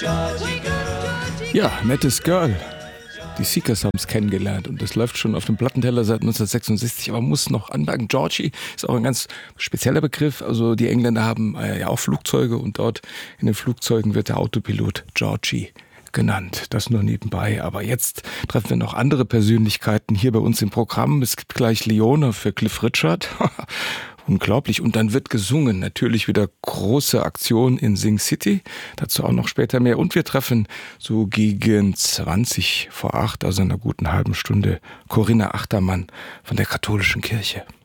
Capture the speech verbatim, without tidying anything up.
Ja, nettes Girl. Die Seekers haben es kennengelernt und das läuft schon auf dem Plattenteller seit neunzehnhundertsechsundsechzig. Aber man muss noch anmerken, Georgie ist auch ein ganz spezieller Begriff. Also die Engländer haben äh, ja auch Flugzeuge und dort in den Flugzeugen wird der Autopilot Georgie genannt. Das nur nebenbei. Aber jetzt treffen wir noch andere Persönlichkeiten hier bei uns im Programm. Es gibt gleich Leone für Cliff Richard. Unglaublich. Und dann wird gesungen. Natürlich wieder große Aktion in Sing City. Dazu auch noch später mehr. Und wir treffen so gegen zwanzig vor acht, also einer guten halben Stunde, Corinna Achtermann von der Katholischen Kirche.